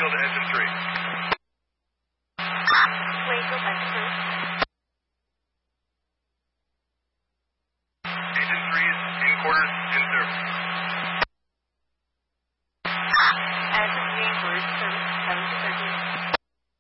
Wakefield to engine 3. Wakefield, engine 3. Engine 3 is in quarters.